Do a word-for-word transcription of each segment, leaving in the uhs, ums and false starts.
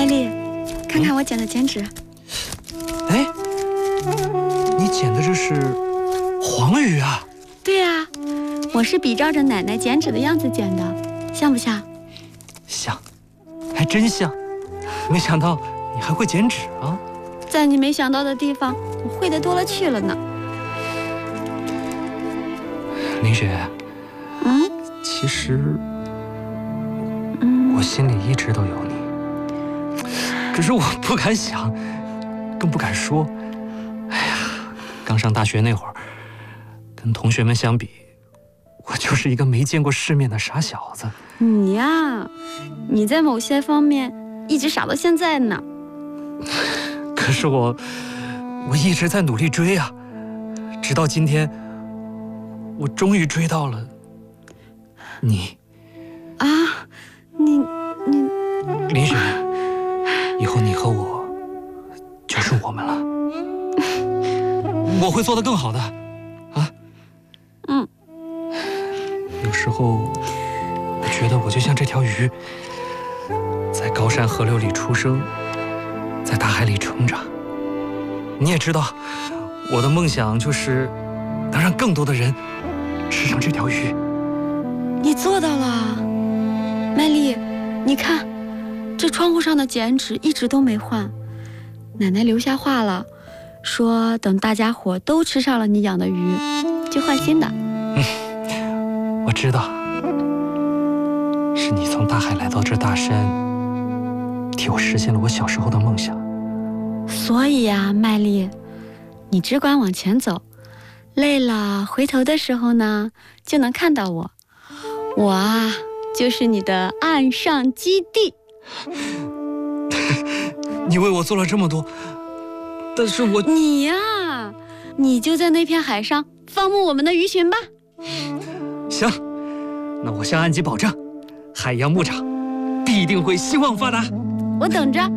丽，看看我剪的剪纸。 哎，你剪的这是黄鱼啊？ 对呀、啊，我是比照着奶奶剪纸的样子剪的，像不像？ 像，还真像。没想到你还会剪纸啊！ 在你没想到的地方，我会的多了去了呢。 林雪， 嗯， 其实， 嗯， 我心里一直都有你，可是我不敢想，更不敢说。哎呀，刚上大学那会儿，跟同学们相比，我就是一个没见过世面的傻小子。 你呀，你在某些方面一直傻到现在呢。 可是我，我一直在努力追啊，直到今天，我终于追到了你。 啊，你你林雪，以后你和我就是我们了，我会做得更好的，啊。 嗯。 有时候，我觉得我就像这条鱼，在高山河流里出生，在大海里成长。你也知道，我的梦想就是能让更多的人吃上这条鱼。 你做到了，麦丽，你看，这窗户上的剪纸一直都没换。奶奶留下话了，说等大家伙都吃上了你养的鱼，就换新的。 嗯，我知道，是你从大海来到这大山，替我实现了我小时候的梦想。 所以呀，麦丽，你只管往前走，累了回头的时候呢，就能看到我。我啊，就是你的岸上基地。 你为我做了这么多，但是我…… 你呀，你就在那片海上放牧我们的鱼群吧。 行，那我向安吉保证，海洋牧场必定会兴旺发达。 我等着。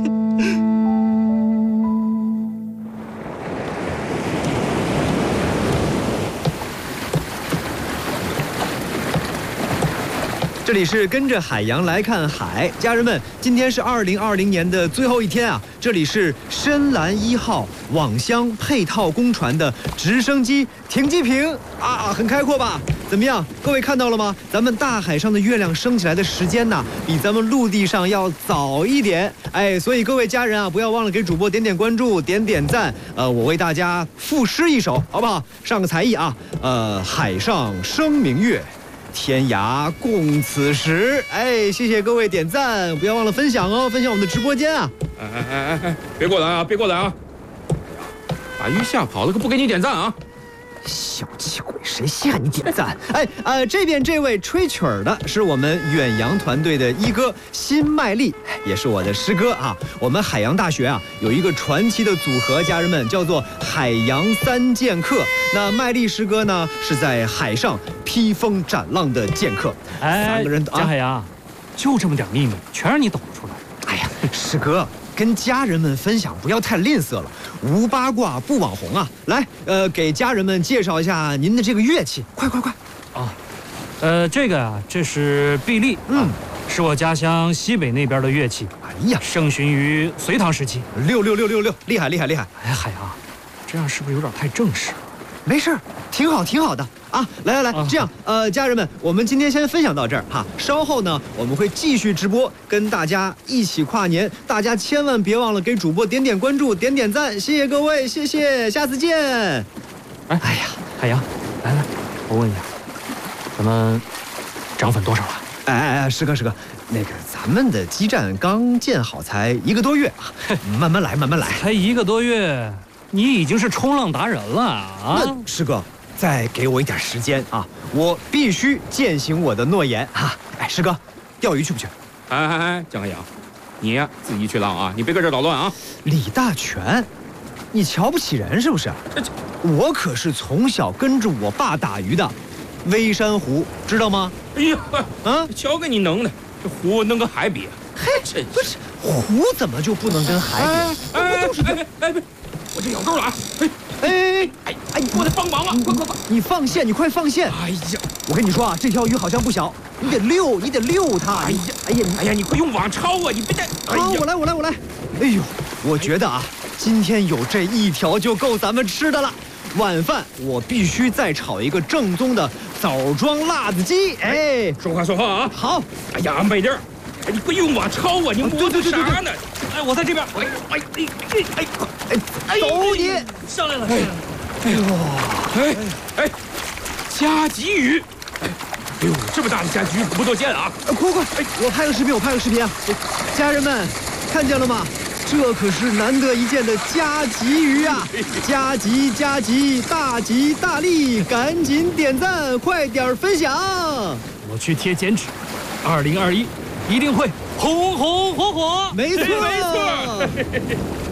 这里是跟着海洋来看海，家人们，今天是二零二零年的最后一天啊！这里是深蓝一号网箱配套工船的直升机停机坪啊，很开阔吧？怎么样，各位看到了吗？咱们大海上的月亮升起来的时间呢，比咱们陆地上要早一点。哎，所以各位家人啊，不要忘了给主播点点关注，点点赞。呃，我为大家赋诗一首，好不好？上个才艺啊，呃，海上生明月。天涯共此时，哎，谢谢各位点赞，不要忘了分享哦，分享我们的直播间啊！ 哎哎哎哎哎，别过来啊，别过来啊！把鱼吓跑了，可不给你点赞啊！ 小气鬼，谁吓你点赞？哎，呃，这边这位吹曲儿的是我们远洋团队的一哥辛麦丽，也是我的师哥啊。我们海洋大学啊有一个传奇的组合，家人们叫做海洋三剑客。那麦丽师哥呢是在海上披风斩浪的剑客。 哎， 三个人啊， 江海洋，就这么点秘密，全让你抖出来。 哎呀，师哥。跟家人们分享，不要太吝啬了，无八卦不网红啊！来，呃，给家人们介绍一下您的这个乐器，快快快！ 啊，呃，这个啊，这是碧丽，嗯、啊，是我家乡西北那边的乐器。 哎呀， 盛行于隋唐时期。 六六六六六，厉害厉害厉害！ 哎，海洋，这样是不是有点太正式了？ 没事，挺好挺好的啊！来来来，啊、这样，呃，家人们，我们今天先分享到这儿哈。稍后呢，我们会继续直播，跟大家一起跨年。大家千万别忘了给主播点点关注，点点赞，谢谢各位，谢谢，下次见。 哎哎呀，海洋，来来，我问一下，咱们涨粉多少了？ 哎哎哎，师哥师哥，那个咱们的基站刚建好，才一个多月啊，慢慢来，慢慢来。 才一个多月。你已经是冲浪达人了啊！ 那师哥，再给我一点时间啊，我必须践行我的诺言啊！哎，师哥，钓鱼去不去？ 哎哎哎，江海洋，你呀自己去浪啊，你别搁这捣乱啊！ 李大全，你瞧不起人是不是？我可是从小跟着我爸打鱼的，微山湖知道吗？ 哎呀， 啊， 瞧给你能的，这湖能跟海比？ 嘿，真不是湖怎么就不能跟海比？ 哎哎哎哎！我这咬钩了啊！哎哎哎哎哎！ 我得帮忙啊！快快快！ 你放线，你快放线！ 哎呀， 我跟你说啊，这条鱼好像不小， 你得溜，你得溜它。 哎呀，哎呀，哎呀，你快用网抄啊！你别再……哎好， 呀我来，我来，我来。哎呦，我觉得啊，今天有这一条就够咱们吃的了。晚饭我必须再炒一个正宗的枣庄辣子鸡。哎， 说话说话啊！ 好。 哎呀，慢点儿！哎，你快用网抄啊！你磨的啥呢？ 哎，我在这边。 哎哎哎哎哎，走你！ 上来了。 哎呦， 哎哎，加急鱼！哎呦，这么大的加急鱼可不多见啊！ 快快！哎，我拍个视频，我拍个视频啊！家人们，看见了吗？这可是难得一见的加急鱼啊！加急加急，大吉大利！赶紧点赞，快点分享！ 我去贴剪纸，二零二一一定会红红火火。 没错， 没错。